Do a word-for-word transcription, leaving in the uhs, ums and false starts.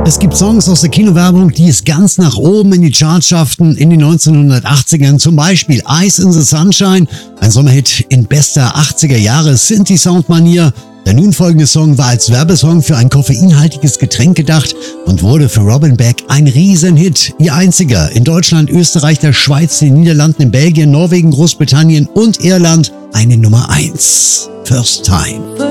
Es gibt Songs aus der Kinowerbung, die es ganz nach oben in die Charts schafften in den neunzehnhundertachtzigern. Zum Beispiel Eyes in the Sunshine, ein Sommerhit in bester achtziger Jahre Synthi-Sound-Manier. Der nun folgende Song war als Werbesong für ein koffeinhaltiges Getränk gedacht und wurde für Robin Beck ein Riesenhit. Ihr einziger in Deutschland, Österreich, der Schweiz, den Niederlanden, in Belgien, Norwegen, Großbritannien und Irland eine Nummer eins. First Time.